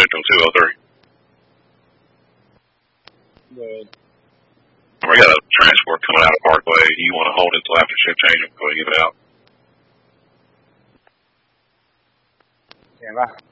Central 203. Good. We got a transport coming out of Parkway. You want to hold it till after shift change and go and get it out? Stand by.